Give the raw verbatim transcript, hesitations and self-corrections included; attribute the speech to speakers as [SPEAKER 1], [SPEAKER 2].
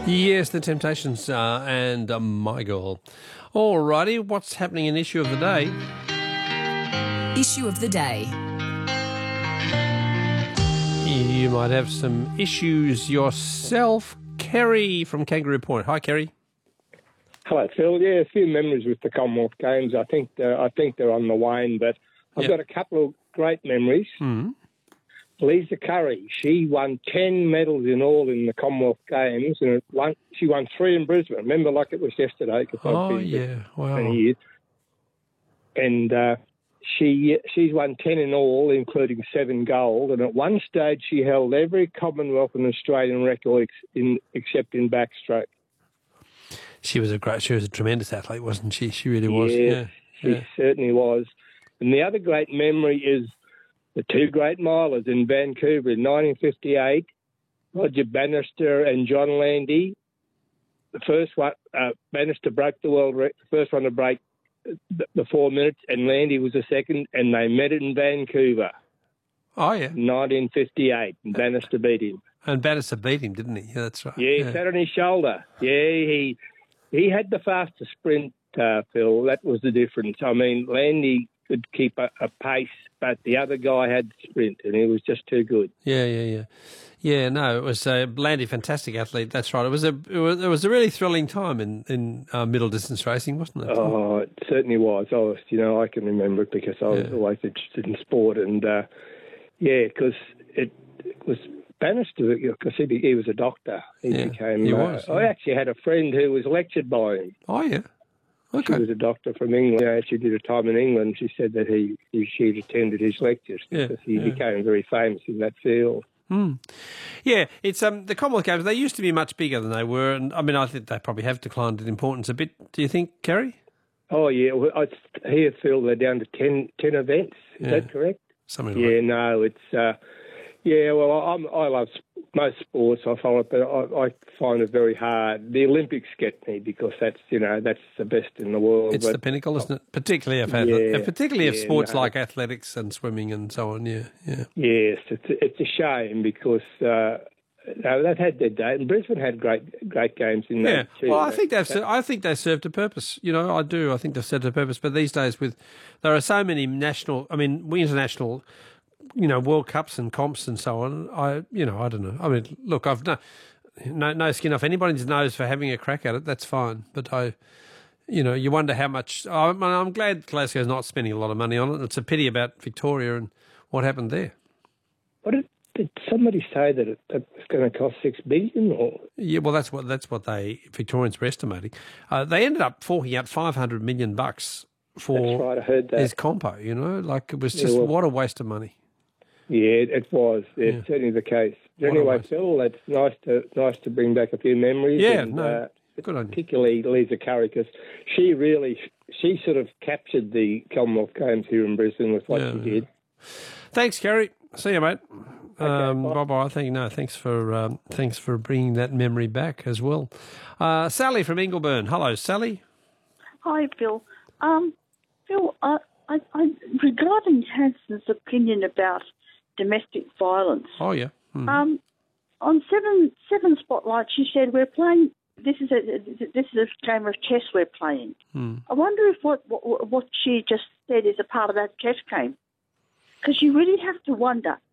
[SPEAKER 1] Yes, the Temptations uh, and uh, My Girl. All righty, what's happening in Issue of the Day?
[SPEAKER 2] Issue of the Day.
[SPEAKER 1] You might have some issues yourself. Kerry from Kangaroo Point. Hi, Kerry.
[SPEAKER 3] Hello, Phil. Yeah, a few memories with the Commonwealth Games. I think they're, I think they're on the wane, but I've
[SPEAKER 1] Yep.
[SPEAKER 3] got a couple of great memories.
[SPEAKER 1] Mm.
[SPEAKER 3] Lisa Curry, she won ten medals in all in the Commonwealth Games, and it won, she won three in Brisbane. Remember, like it was yesterday. Cause I've
[SPEAKER 1] Oh,
[SPEAKER 3] been
[SPEAKER 1] yeah. Wow.
[SPEAKER 3] many years. And uh, she she's won ten in all, including seven gold. And at one stage, she held every Commonwealth and Australian record ex- in, except in backstroke.
[SPEAKER 1] She was a great, she was a tremendous athlete, wasn't she? She really was.
[SPEAKER 3] Yes,
[SPEAKER 1] Yeah.
[SPEAKER 3] she
[SPEAKER 1] yeah.
[SPEAKER 3] certainly was. And the other great memory is the two great milers in Vancouver in nineteen fifty-eight, Roger Bannister and John Landy. The first one, uh, Bannister broke the world record, the first one to break the, the four minutes, and Landy was the second, and they met in Vancouver
[SPEAKER 1] Oh, yeah.
[SPEAKER 3] in nineteen fifty-eight, and Bannister beat him.
[SPEAKER 1] And Bannister beat him, didn't he? Yeah, that's right.
[SPEAKER 3] Yeah, he sat on his shoulder. Yeah, he he had the fastest sprint, uh, Phil. That was the difference. I mean, Landy could keep a, a pace, but the other guy had sprint, and he was just too good.
[SPEAKER 1] Yeah, yeah, yeah. Yeah, no, it was uh, Landy, fantastic athlete. That's right. It was a it was, it was a really thrilling time in in uh, middle distance racing, wasn't it?
[SPEAKER 3] Oh, it certainly was. I was, you know, I can remember it because I was
[SPEAKER 1] Yeah.
[SPEAKER 3] always interested in sport, and uh, yeah, because it, it was Bannister, because he, be- he was a doctor. He
[SPEAKER 1] Yeah,
[SPEAKER 3] became.
[SPEAKER 1] he
[SPEAKER 3] uh,
[SPEAKER 1] was,
[SPEAKER 3] I
[SPEAKER 1] yeah.
[SPEAKER 3] actually had a friend who was lectured by him.
[SPEAKER 1] Oh, yeah.
[SPEAKER 3] She
[SPEAKER 1] Okay.
[SPEAKER 3] was a doctor from England. You know, she did a time in England. She said that he, he she'd attended his lectures
[SPEAKER 1] Yeah,
[SPEAKER 3] because he
[SPEAKER 1] yeah.
[SPEAKER 3] became very famous in that field.
[SPEAKER 1] Hmm. Yeah, it's um the Commonwealth Games. They used to be much bigger than they were, and I mean, I think they probably have declined in importance a bit. Do you think, Kerry?
[SPEAKER 3] Oh yeah, well, I hear Phil they're down to ten, ten events. Is
[SPEAKER 1] Yeah.
[SPEAKER 3] that correct?
[SPEAKER 1] Something
[SPEAKER 3] Yeah,
[SPEAKER 1] like
[SPEAKER 3] no, it's uh, yeah. Well, I'm, I love sp- most sports. I follow it, but I, I find it very hard. The Olympics get me because that's you know that's the best in the world.
[SPEAKER 1] it's
[SPEAKER 3] but,
[SPEAKER 1] the pinnacle, isn't it? Particularly if
[SPEAKER 3] Yeah,
[SPEAKER 1] particularly if
[SPEAKER 3] yeah,
[SPEAKER 1] sports
[SPEAKER 3] no.
[SPEAKER 1] like athletics and swimming and so on. Yeah, yeah.
[SPEAKER 3] Yes, it's it's a shame because uh, no, they've had their day, and Brisbane had great great games in
[SPEAKER 1] Yeah,
[SPEAKER 3] that too.
[SPEAKER 1] well, I think they've.
[SPEAKER 3] That-
[SPEAKER 1] I think they served a purpose. You know, I do. I think they've served a purpose. But these days, with there are so many national, I mean, we international, you know, World Cups and comps and so on. I, you know, I don't know. I mean, look, I've no, no, no skin off anybody's nose for having a crack at it. That's fine. But I, you know, you wonder how much. I'm, I'm glad Glasgow's not spending a lot of money on it. It's a pity about Victoria and what happened there.
[SPEAKER 3] What did, did somebody say that it, that it's going to cost six billion? Or
[SPEAKER 1] Yeah, well, that's what that's what they Victorians were estimating. Uh, they ended up forking out five hundred million bucks for
[SPEAKER 3] that's right, I heard that.
[SPEAKER 1] his compo. You know, like it was
[SPEAKER 3] Yeah,
[SPEAKER 1] just
[SPEAKER 3] well-
[SPEAKER 1] what a waste of money.
[SPEAKER 3] Yeah, it, it was. It's
[SPEAKER 1] Yeah.
[SPEAKER 3] certainly the case.
[SPEAKER 1] What a
[SPEAKER 3] Anyway,
[SPEAKER 1] waste.
[SPEAKER 3] Phil, it's nice to nice to bring back a few memories.
[SPEAKER 1] Yeah,
[SPEAKER 3] and,
[SPEAKER 1] no,
[SPEAKER 3] uh,
[SPEAKER 1] good on you.
[SPEAKER 3] particularly Lisa Curry, because she really she sort of captured the Commonwealth Games here in Brisbane with what
[SPEAKER 1] Yeah,
[SPEAKER 3] she
[SPEAKER 1] yeah.
[SPEAKER 3] did.
[SPEAKER 1] Thanks, Kerry. See you, mate. um,
[SPEAKER 3] bye.
[SPEAKER 1] bye bye. Thank you. No, thanks for um, thanks for bringing that memory back as well. Uh, Sally from Ingleburn. Hello, Sally.
[SPEAKER 4] Hi, Phil. Um, Phil, I, I, I, regarding Hanson's opinion about domestic violence,
[SPEAKER 1] Oh yeah. Hmm.
[SPEAKER 4] um, on seven seven spotlight, she said we're playing. This is a this is a game of chess we're playing.
[SPEAKER 1] Hmm.
[SPEAKER 4] I wonder if what, what what she just said is a part of that chess game, because you really have to wonder